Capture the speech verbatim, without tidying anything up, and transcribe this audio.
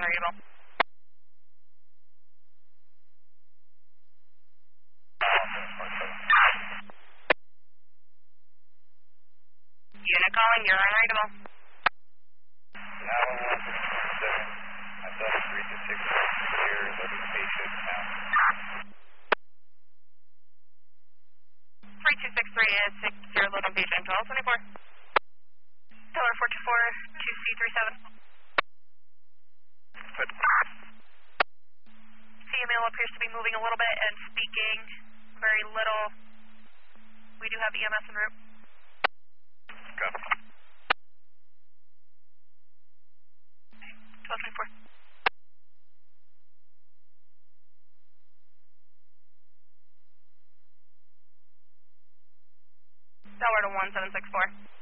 variable. Unit calling, you're unreadable. Now one seven, I've done three to six here, loading patient now. three two six three is six zero loading patient, twelve twenty-four. Tower four two four, two C three seven. Good. C M L appears to be moving a little bit and speaking very little. We do have E M S en route. Go. twelve twenty-four. Tower to one seven six four.